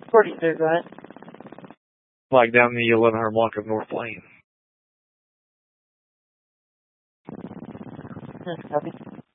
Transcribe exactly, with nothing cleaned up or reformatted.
forty-two, go ahead. Like down the eleven hundred block of North Lane. Yes, copy.